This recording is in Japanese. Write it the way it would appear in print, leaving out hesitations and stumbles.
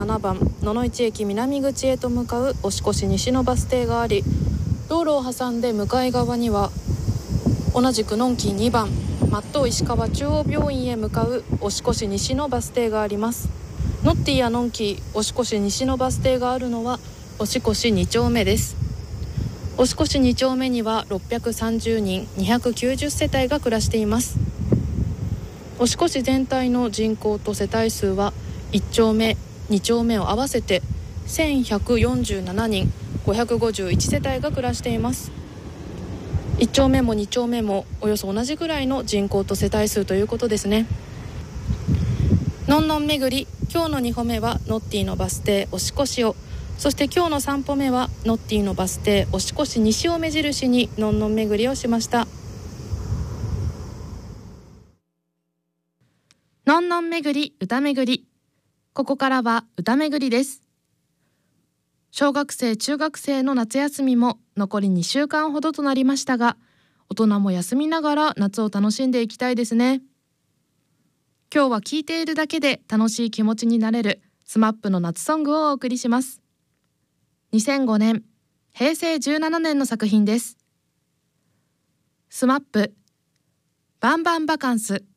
7番野々市駅南口へと向かう押越西のバス停があり、道路を挟んで向かい側には同じくのんき2番松任石川中央病院へ向かう押越西のバス停があります。ノッティやのんき押越西のバス停があるのは押越2丁目です。押越2丁目には630人290世帯が暮らしています。押越全体の人口と世帯数は1丁目2丁目を合わせて1147人551世帯が暮らしています。1丁目も2丁目もおよそ同じくらいの人口と世帯数ということですね。のんのん巡り、今日の2歩目はノッティのバス停押越を、そして今日の3歩目はノッティのバス停押越西を目印にのんのん巡りをしました。のんのん巡り、歌巡り。ここからは歌巡りです。小学生中学生の夏休みも残り2週間ほどとなりましたが、大人も休みながら夏を楽しんでいきたいですね。今日は聴いているだけで楽しい気持ちになれるSMAPの夏ソングをお送りします。2005年平成17年の作品です。SMAPバンバンバカンス。